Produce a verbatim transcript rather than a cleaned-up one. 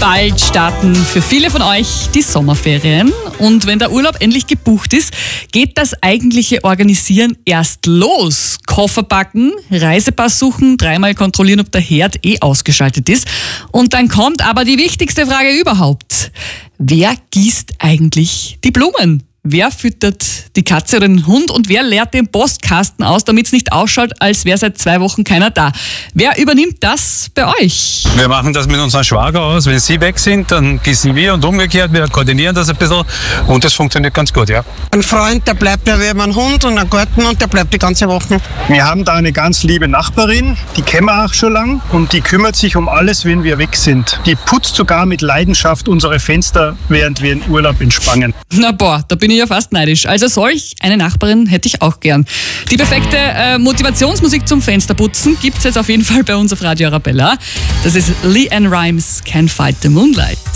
Bald starten für viele von euch die Sommerferien. Und wenn der Urlaub endlich gebucht ist, geht das eigentliche Organisieren erst los. Koffer packen, Reisepass suchen, dreimal kontrollieren, ob der Herd eh ausgeschaltet ist. Und dann kommt aber die wichtigste Frage überhaupt. Wer gießt eigentlich die Blumen? Wer füttert die Katze oder den Hund und wer leert den Postkasten aus, damit es nicht ausschaut, als wäre seit zwei Wochen keiner da? Wer übernimmt das bei euch? Wir machen das mit unserem Schwager aus. Wenn sie weg sind, dann gießen wir und umgekehrt. Wir koordinieren das ein bisschen und das funktioniert ganz gut, ja. Ein Freund, der bleibt ja wie ein Hund und ein Garten und der bleibt die ganze Woche. Wir haben da eine ganz liebe Nachbarin, die kennen wir auch schon lang und die kümmert sich um alles, wenn wir weg sind. Die putzt sogar mit Leidenschaft unsere Fenster, während wir in Urlaub entspannen. Na boah, da bin ich ja fast neidisch. Also solch eine Nachbarin hätte ich auch gern. Die perfekte äh, Motivationsmusik zum Fensterputzen gibt es jetzt auf jeden Fall bei uns auf Radio Arabella. Das ist Leanne Rimes, Can't Fight the Moonlight.